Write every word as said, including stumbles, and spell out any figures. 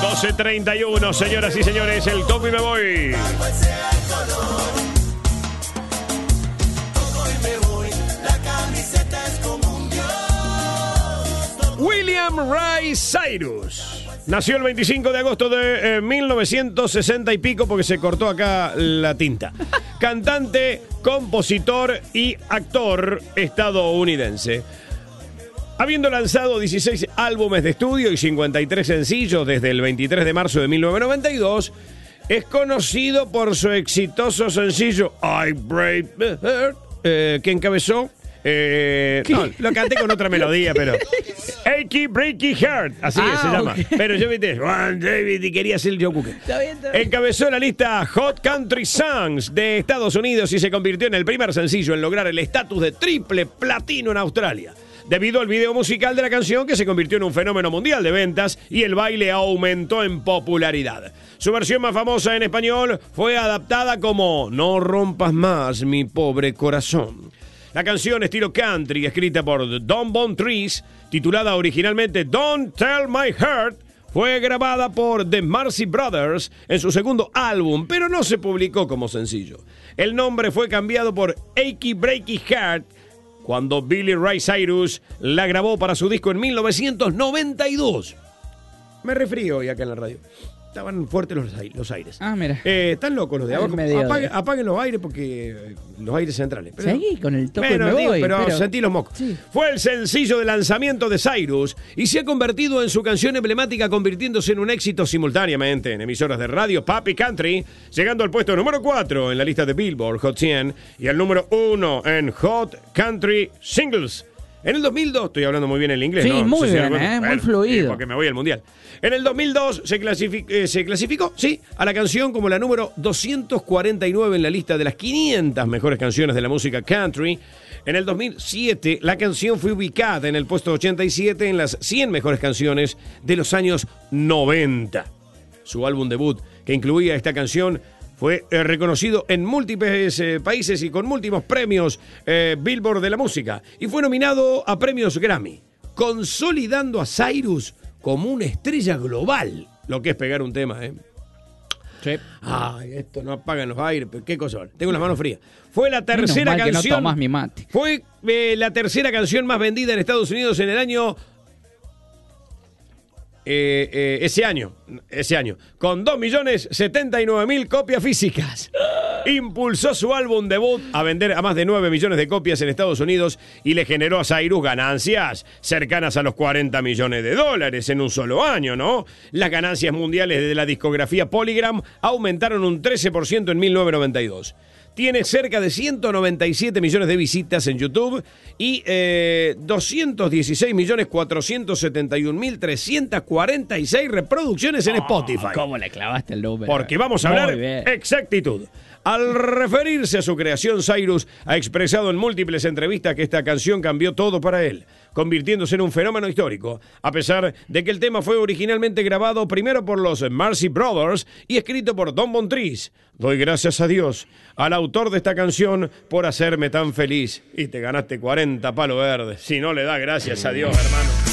doce treinta y uno, señoras y señores, el topo y me voy. William Ray Cyrus nació el veinticinco de agosto de eh, mil novecientos sesenta y pico, porque se cortó acá la tinta. Cantante, compositor y actor estadounidense. Habiendo lanzado dieciséis álbumes de estudio y cincuenta y tres sencillos desde el veintitrés de marzo de mil novecientos noventa y dos, es conocido por su exitoso sencillo I Break the Heart, eh, que encabezó... Eh, no, lo canté con otra melodía, pero... Achy Breaky Heart, así ah, se llama. Okay. Pero yo viste, Juan David y quería ser el Joe Cooker. Encabezó la lista Hot Country Songs de Estados Unidos y se convirtió en el primer sencillo en lograr el estatus de triple platino en Australia, debido al video musical de la canción, que se convirtió en un fenómeno mundial de ventas y el baile aumentó en popularidad. Su versión más famosa en español fue adaptada como No rompas más mi pobre corazón. La canción estilo country, escrita por Don Bon Trees, titulada originalmente Don't Tell My Heart, fue grabada por The Marcy Brothers en su segundo álbum, pero no se publicó como sencillo. El nombre fue cambiado por Achy Breaky Heart cuando Billy Ray Cyrus la grabó para su disco en mil novecientos noventa y dos. Me resfrío hoy acá en la radio. Estaban fuertes los, los aires. Ah, mira. Eh, están locos los de abajo. Apaguen, apaguen los aires porque... Eh, los aires centrales. Pero, Seguí con el toque bueno, me digo, voy, pero, pero sentí los mocos. Sí. Fue el sencillo de lanzamiento de Cyrus y se ha convertido en su canción emblemática, convirtiéndose en un éxito simultáneamente en emisoras de radio pop y country, llegando al puesto número cuatro en la lista de Billboard Hot cien y al número uno en Hot Country Singles. En el dos mil dos, estoy hablando muy bien el inglés, sí, ¿no? muy no sé si bien, algo, eh, bueno, muy fluido. Eh, porque me voy al mundial. En el dos mil dos se, clasific, eh, se clasificó, sí, a la canción como la número doscientos cuarenta y nueve en la lista de las quinientas mejores canciones de la música country. En el dos mil siete, la canción fue ubicada en el puesto ochenta y siete en las cien mejores canciones de los años noventa. Su álbum debut, que incluía esta canción, fue eh, reconocido en múltiples eh, países y con múltiples premios eh, Billboard de la música. Y fue nominado a premios Grammy, consolidando a Cyrus como una estrella global. Lo que es pegar un tema, ¿eh? Sí. Ay, esto no apagan los aires, pero qué cosa. Tengo las manos frías. Fue la tercera Menos mal canción. Que no tomás mi mate. Fue eh, la tercera canción más vendida en Estados Unidos en el año... Eh, eh, ese año, ese año, con dos millones setenta y nueve mil copias físicas. Impulsó su álbum debut a vender a más de nueve millones de copias en Estados Unidos y le generó a Cyrus ganancias cercanas a los cuarenta millones de dólares en un solo año, ¿no? Las ganancias mundiales de la discografía Polygram aumentaron un trece por ciento en mil novecientos noventa y dos. Tiene cerca de ciento noventa y siete millones de visitas en YouTube y eh, doscientos dieciséis millones cuatrocientos setenta y un mil trescientos cuarenta y seis reproducciones en oh, Spotify. ¿Cómo le clavaste el número? Porque vamos a Muy hablar bien. exactitud. Al referirse a su creación, Cyrus ha expresado en múltiples entrevistas que esta canción cambió todo para él, convirtiéndose en un fenómeno histórico, a pesar de que el tema fue originalmente grabado primero por los Marcy Brothers y escrito por Don Bon Trees. Doy gracias a Dios, al autor de esta canción, por hacerme tan feliz. Y te ganaste cuarenta palos verdes. Si no le das gracias a Dios, hermano.